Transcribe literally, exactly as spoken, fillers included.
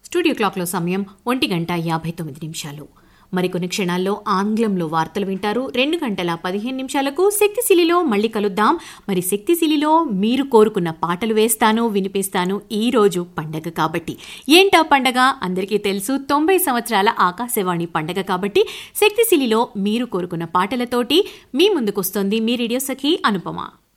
Studio క్లాక్లో సమయం ఒంటి గంట యాభై తొమ్మిది నిమిషాలు. మరికొన్ని క్షణాల్లో ఆంగ్లంలో వార్తలు వింటారు. రెండు గంటల పదిహేను నిమిషాలకు శక్తిశిలిలో మళ్ళీ కలుద్దాం. మరి శక్తిశిలిలో మీరు కోరుకున్న పాటలు వేస్తాను, వినిపిస్తాను. ఈ రోజు పండగ కాబట్టి ఏంటా పండగ అందరికీ తెలుసు, తొంభై సంవత్సరాల ఆకాశవాణి పండగ కాబట్టి శక్తిశిలిలో మీరు కోరుకున్న పాటలతోటి మీ ముందుకొస్తుంది మీ రేడియో సఖి అనుపమ.